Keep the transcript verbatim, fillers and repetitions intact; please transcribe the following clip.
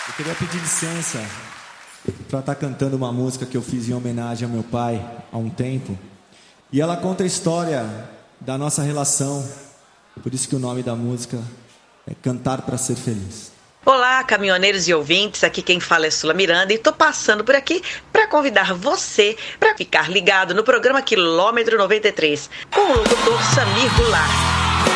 Eu queria pedir licença para estar cantando uma música que eu fiz em homenagem ao meu pai há um tempo. E ela conta a história da nossa relação. Por isso que o nome da música é Cantar para Ser Feliz. Olá, caminhoneiros e ouvintes, aqui quem fala é Sula Miranda e estou passando por aqui para convidar você para ficar ligado no programa Quilômetro noventa e três com o locutor Samir Goulart.